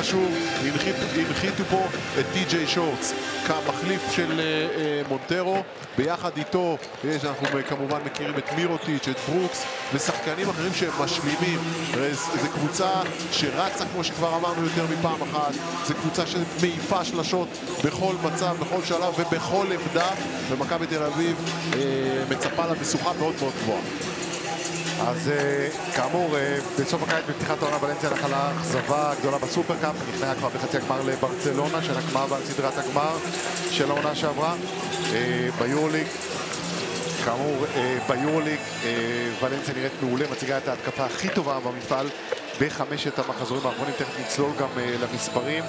חשוב, הנחיתו פה את טי.ג'יי שורטס כמחליף של מונטרו. ביחד איתו אנחנו כמובן מכירים את מירוטיץ', את ברוקס ושחקנים אחרים שהם משלימים. זו קבוצה שרצה, כמו שכבר אמרנו, יותר מפעם אחת. זו קבוצה שמעיפה שלשות בכל מצב, בכל שלב ובכל עמדה, ומכבי תל אביב מצפה לה משוכה מאוד מאוד גבוהה. אז כאמור, בסוף הקיץ בפתיחת העונה ולנסיה נחלה אכזבה גדולה בסופרקאפ, נכנעה כבר בחצי הגמר לברצלונה שנקמה בסדרת הגמר של העונה שעברה. ביורוליג, כאמור, ביורוליג ולנסיה נראית מעולה, מציגה את ההתקפה הכי טובה במפעל בחמשת המחזורים האחרונים, תכף נצלול גם למספרים.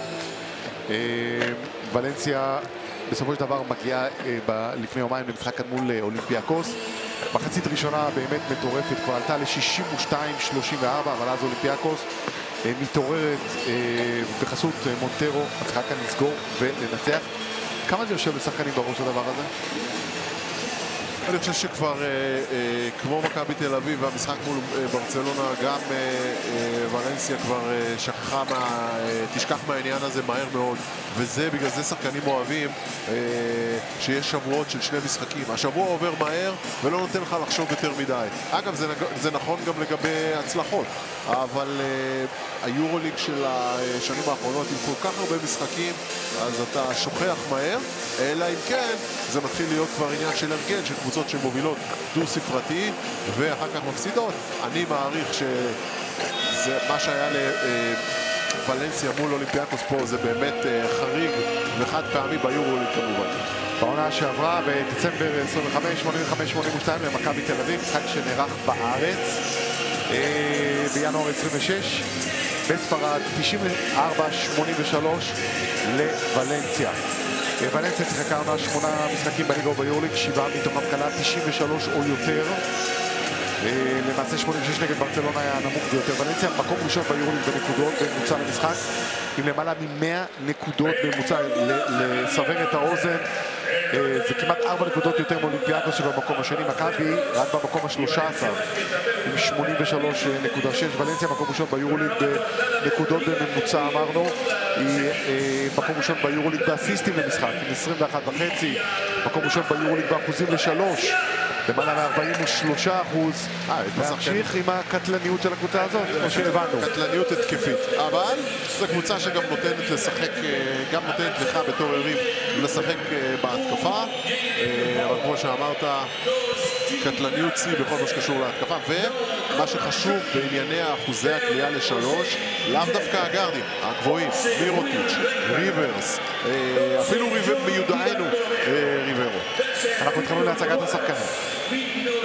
ולנסיה בסופו של דבר מגיעה לפני יומיים למשחק כאן מול אולימפיאקוס. מחצית ראשונה באמת מטורפת, כבר עלתה ל-62-34, אבל אז אולימפיאקוס מתעוררת בחסות מונטרו, מצליחה כאן לסגור ולנצח. כמה זה יושב לשחקנים בראש הדבר הזה? אני חושב שכבר כמו מכבי תל אביב והמשחק מול ברצלונה, גם ולנסיה כבר תשכח מהעניין הזה מהר מאוד, וזה בגלל זה שחקנים אוהבים שיש שבועות של שני משחקים. השבוע עובר מהר ולא נותן לך לחשוב יותר מדי. אגב, זה נכון גם לגבי הצלחות, אבל היורוליג של השנים האחרונות עם כל כך הרבה משחקים, אז אתה שוכח מהר, אלא אם כן זה מתחיל להיות כבר עניין של הרגל, של קבוצות שמובילות דו-ספרתי ואחר כך מפסידות. אני מעריך שזה מה שהיה לוולנסיה מול אולימפיאקוס פה, זה באמת חריג וחד פעמי ביורוליג כמובן. בעונה שעברה בדצמבר 25, 85-82 למכבי תל אביב, משחק שנערך בארץ בינואר 26, בספרד 94-83 לוולנסיה. ולנסיה שיחקה עונה 8 משחקים בליגה וביורוליג, 7 מתוכם כלה 93 או יותר. למעשה 86 נגד ברצלונה היה הנמוך ביותר. ולנסיה מקום ראשון ביורוליג בנקודות בממוצע למשחק, עם למעלה מ-100 נקודות בממוצע. לסבר את האוזן, זה כמעט 4 נקודות יותר מאולימפיאקוס שבמקום השני. מכבי רק במקום ה-13 עם 83.6. ולנסיה מקום ראשון ביורוליג בנקודות בממוצע, אמרנו. היא מקום ראשון ביורוליג באסיסטים למשחק עם 21.5. מקום ראשון ביורוליג באחוזים לשלוש, למעלה מ-43%. להמשיך עם הקטלניות של הקבוצה הזאת, כמו שהבנו. קטלניות התקפית, אבל זו קבוצה שגם נותנת לשחק, גם נותנת לך בתור יריב לשחק בהתקפה, אבל כמו שאמרת, קטלניות שיא בכל מה שקשור להתקפה, ומה שחשוב בענייני אחוזי הקליעה לשלוש, לאו דווקא הגארדים הגבוהים, מירוטיץ', ריברס, אפילו מיודענו ריברו. אנחנו התחלנו להצגת השחקנים.